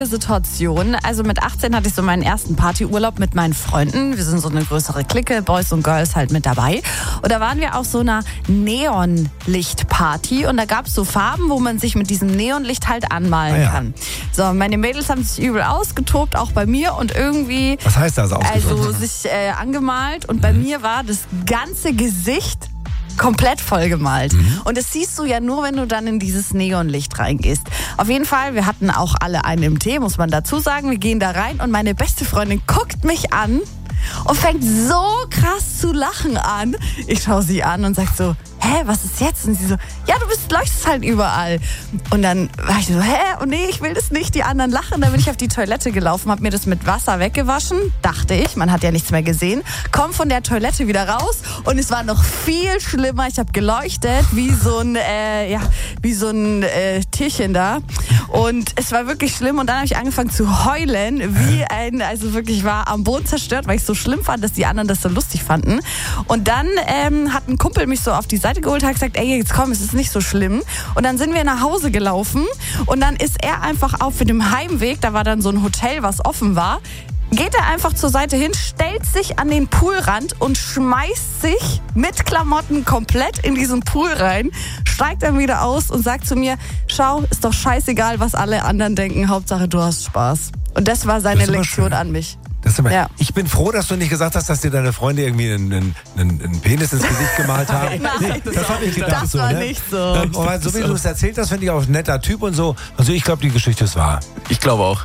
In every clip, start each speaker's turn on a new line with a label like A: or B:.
A: Situation. Also mit 18 hatte ich so meinen ersten Partyurlaub mit meinen Freunden. Wir sind so eine größere Clique, Boys und Girls halt mit dabei. Und da waren wir auf so einer Neonlichtparty und da gab es so Farben, wo man sich mit diesem Neonlicht halt anmalen kann. So, meine Mädels haben sich übel ausgetobt, auch bei mir und irgendwie...
B: Was heißt das ausgetobt?
A: Also sich angemalt und bei mir war das ganze Gesicht komplett vollgemalt. Und das siehst du ja nur, wenn du dann in dieses Neonlicht reingehst. Auf jeden Fall, wir hatten auch alle einen im Tee, muss man dazu sagen. Wir gehen da rein und meine beste Freundin guckt mich an und fängt so krass zu lachen an. Ich schaue sie an und sag so, hä, was ist jetzt? Und sie so, ja, du leuchtest halt überall. Und dann war ich so, hä? Oh nee, ich will das nicht, die anderen lachen. Dann bin ich auf die Toilette gelaufen, hab mir das mit Wasser weggewaschen, dachte ich, man hat ja nichts mehr gesehen. Komm von der Toilette wieder raus und es war noch viel schlimmer. Ich habe geleuchtet wie so ein Tierchen da. Und es war wirklich schlimm und dann habe ich angefangen zu heulen, also wirklich war am Boden zerstört, weil ich so schlimm fand, dass die anderen das so lustig fanden. Und dann hat ein Kumpel mich so auf die Seite geholt, hat gesagt, ey, jetzt komm, es ist nicht so schlimm. Und dann sind wir nach Hause gelaufen und dann ist er einfach auf dem Heimweg, da war dann so ein Hotel, was offen war, geht er einfach zur Seite hin, stellt sich an den Poolrand und schmeißt sich mit Klamotten komplett in diesen Pool rein, steigt dann wieder aus und sagt zu mir, schau, ist doch scheißegal, was alle anderen denken, Hauptsache du hast Spaß. Und das war seine Lektion an mich.
B: Ich bin froh, dass du nicht gesagt hast, dass dir deine Freunde irgendwie einen Penis ins Gesicht gemalt haben.
A: Nein,
B: das fand ich gedacht,
A: das war nicht so.
B: Aber so wie du es erzählt hast, finde ich auch ein netter Typ und so. Also ich glaube, die Geschichte ist wahr.
C: Ich glaube auch.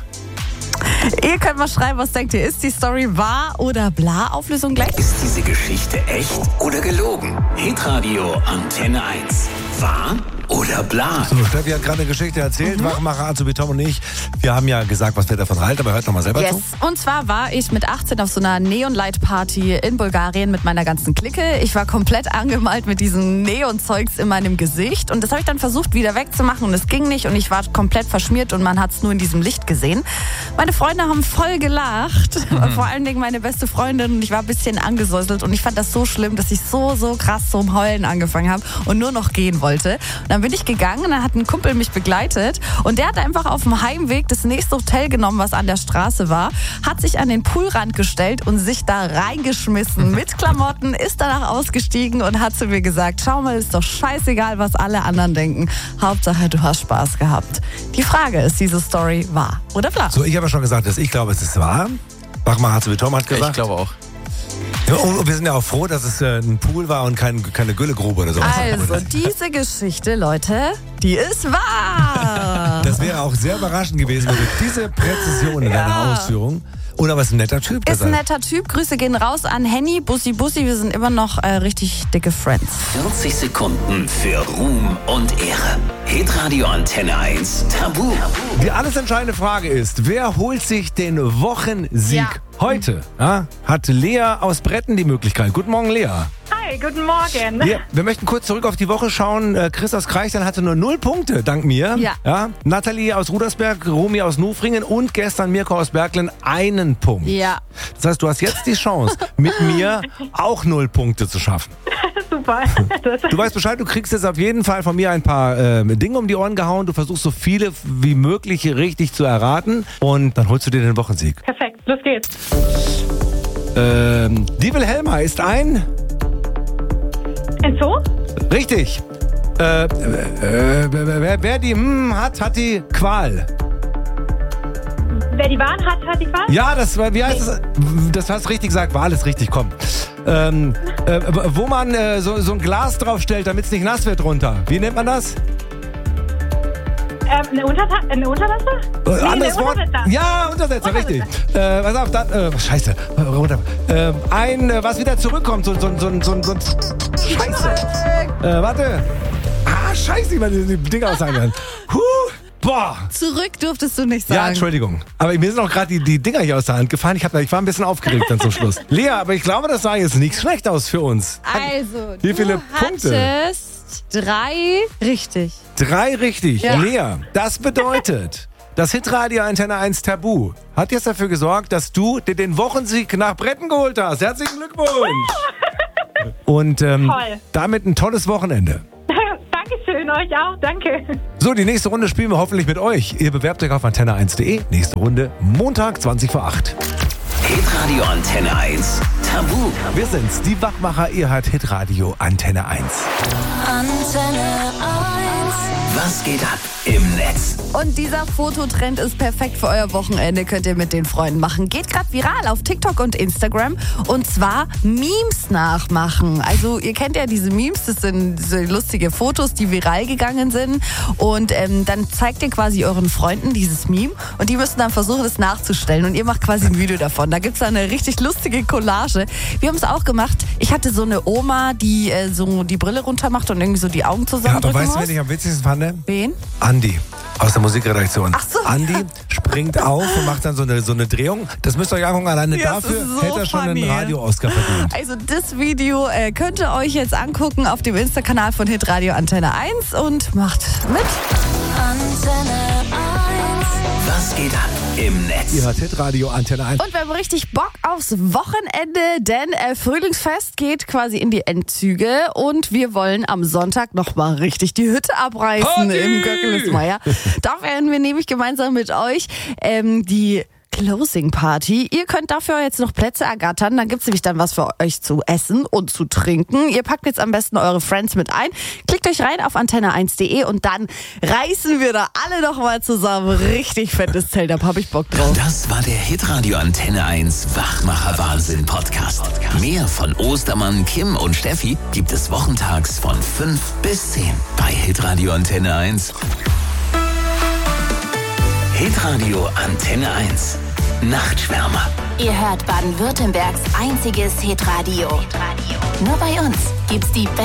A: Ihr könnt mal schreiben, was denkt ihr? Ist die Story wahr oder bla? Auflösung gleich.
D: Ist diese Geschichte echt oder gelogen? Hitradio Antenne 1. Wahr oder bla?
B: So, Steffi hat gerade eine Geschichte erzählt. Wachmacher, Azubi Tom und ich. Wir haben ja gesagt, was wir davon halten, aber hört noch mal selber zu.
A: Und zwar war ich mit 18 auf so einer Neonlight-Party in Bulgarien mit meiner ganzen Clique. Ich war komplett angemalt mit diesem Neonzeugs in meinem Gesicht. Und das habe ich dann versucht, wieder wegzumachen. Und es ging nicht. Und ich war komplett verschmiert und man hat es nur in diesem Licht gesehen. Meine Freunde haben voll gelacht. Vor allen Dingen meine beste Freundin. Und ich war ein bisschen angesäuselt. Und ich fand das so schlimm, dass ich so krass zum Heulen angefangen habe und nur noch gehen wollte. Und dann bin ich gegangen und dann hat ein Kumpel mich begleitet. Und der hat einfach auf dem Heimweg das nächste Hotel genommen, was an der Straße war, hat sich an den Poolrand gestellt und sich da reingeschmissen mit Klamotten, ist danach ausgestiegen und hat zu mir gesagt, schau mal, ist doch scheißegal, was alle anderen denken. Hauptsache, du hast Spaß gehabt. Die Frage ist, diese Story wahr oder bla?
B: So, ich habe ja schon gesagt, dass ich glaube, es ist wahr. Bachmann Azubi Tom hat gesagt.
C: Ich glaube auch.
B: Ja, und wir sind ja auch froh, dass es ein Pool war und keine Güllegrube oder sowas.
A: Also, diese Geschichte, Leute, die ist wahr.
B: Das wäre auch sehr überraschend gewesen, wenn du diese Präzision in deiner Ausführung. Oder was ein netter Typ.
A: Ist ein netter Typ. Grüße gehen raus an Henny, Bussi. Wir sind immer noch richtig dicke Friends.
D: 40 Sekunden für Ruhm und Ehre. Hitradio Antenne 1 Tabu.
B: Die alles entscheidende Frage ist, wer holt sich den Wochensieg heute? Ja, hat Lea aus Bretten die Möglichkeit. Guten Morgen, Lea.
E: Hi, guten Morgen.
B: Wir möchten kurz zurück auf die Woche schauen. Chris aus Kreichstein hatte nur 0 Punkte, dank mir. Ja. Nathalie aus Rudersberg, Romy aus Nufringen und gestern Mirko aus Berglen 1 Punkt.
A: Ja.
B: Das heißt, du hast jetzt die Chance, mit mir auch 0 Punkte zu schaffen.
E: Super.
B: Du weißt Bescheid, du kriegst jetzt auf jeden Fall von mir ein paar Dinge um die Ohren gehauen. Du versuchst so viele wie möglich richtig zu erraten und dann holst du dir den Wochensieg.
E: Perfekt, los geht's.
B: Die Wilhelma ist ein...
E: Ein Zoo?
B: Richtig. Wer die hat die Qual.
E: Wer die Bahn hat die Qual?
B: Ja, wie heißt das? Das hast du richtig gesagt. Wahl ist richtig, komm. Wo man so ein Glas draufstellt, damit es nicht nass wird runter. Wie nennt man das?
E: Eine Untersetzer?
B: Anderes Wort? Ja, Untersetzer, richtig. Pass auf, dann, scheiße. Was wieder zurückkommt, so ein Scheiße. Warte. Scheiße, wie man die Dinger auseinanderhält. Boah.
A: Zurück durftest du nicht sagen.
B: Ja, Entschuldigung. Aber mir sind auch gerade die Dinger hier aus der Hand gefallen. Ich war ein bisschen aufgeregt dann zum Schluss. Lea, aber ich glaube, das sah jetzt nicht schlecht aus für uns.
A: Also,
B: wie viele Punkte?
A: Hattest 3 richtig.
B: 3 richtig.
A: Ja.
B: Lea, das bedeutet, das Hitradio Antenne 1 Tabu hat jetzt dafür gesorgt, dass du dir den Wochensieg nach Bretten geholt hast. Herzlichen Glückwunsch. Und damit ein tolles Wochenende.
E: Dankeschön. Dankeschön, euch auch. Danke.
B: So, die nächste Runde spielen wir hoffentlich mit euch. Ihr bewerbt euch auf antenne1.de. Nächste Runde Montag, 20 vor 8.
D: Hitradio Antenne 1 Tabu.
B: Wir sind's, die Wachmacher. Ihr hört Hitradio Antenne 1.
C: Antenne 1.
D: Was geht ab im Netz?
A: Und dieser Fototrend ist perfekt für euer Wochenende, könnt ihr mit den Freunden machen. Geht gerade viral auf TikTok und Instagram. Und zwar Memes nachmachen. Also ihr kennt ja diese Memes, das sind so lustige Fotos, die viral gegangen sind. Und dann zeigt ihr quasi euren Freunden dieses Meme und die müssen dann versuchen, es nachzustellen. Und ihr macht quasi ein Video davon. Da gibt's eine richtig lustige Collage. Wir haben es auch gemacht. Ich hatte so eine Oma, die so die Brille runter macht und irgendwie so die Augen zusammendrücken
B: aber weißt du,
A: muss.
B: wen ich am witzigsten fand?
A: Wen?
B: Andi aus der Musikredaktion.
A: Ach so.
B: Andi springt auf und macht dann so eine Drehung. Das müsst ihr euch angucken. Alleine
A: Ja,
B: dafür
A: das ist so
B: hätte er schon
A: funny.
B: einen Radio-Oscar verdient.
A: Also das Video könnt ihr euch jetzt angucken auf dem Insta-Kanal von Hitradio Antenne 1 und macht mit.
C: Antenne 1.
D: Was geht ab im Netz?
B: Ihr hört Hitradio Antenne 1.
A: Und wir haben richtig Bock aufs Wochenende, denn Frühlingsfest geht quasi in die Endzüge und wir wollen am Sonntag nochmal richtig die Hütte abreißen
B: Party!
A: im Göckelismeier. Da werden wir nämlich gemeinsam mit euch die Closing Party. Ihr könnt dafür jetzt noch Plätze ergattern. Dann gibt's nämlich dann was für euch zu essen und zu trinken. Ihr packt jetzt am besten eure Friends mit ein. Klickt euch rein auf antenne1.de und dann reißen wir da alle noch mal zusammen. Richtig fettes Zelt, da hab ich Bock drauf.
D: Das war der Hitradio Antenne 1 Wachmacher Wahnsinn Podcast. Mehr von Ostermann, Kim und Steffi gibt es wochentags von 5 bis 10 bei Hitradio Antenne 1. Hitradio Antenne 1 Nachtschwärmer.
C: Ihr hört Baden-Württembergs einziges Hitradio. Nur bei uns gibt's die